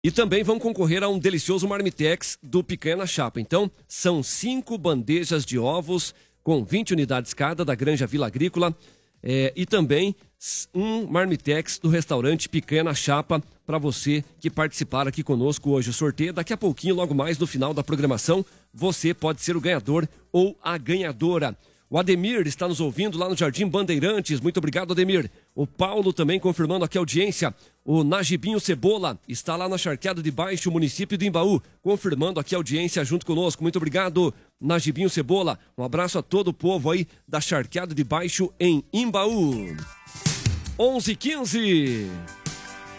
E também vão concorrer a um delicioso marmitex do Picanha na Chapa. Então, são 5 bandejas de ovos com 20 unidades cada da Granja Vila Agrícola. E também um marmitex do restaurante Picanha na Chapa para você que participar aqui conosco hoje. O sorteio daqui a pouquinho, logo mais no final da programação, você pode ser o ganhador ou a ganhadora. O Ademir está nos ouvindo lá no Jardim Bandeirantes. Muito obrigado, Ademir. O Paulo também confirmando aqui a audiência. O Najibinho Cebola está lá na Charqueada de Baixo, município de Imbaú, confirmando aqui a audiência junto conosco. Muito obrigado, Najibinho Cebola. Um abraço a todo o povo aí da Charqueada de Baixo em Imbaú. 11h15.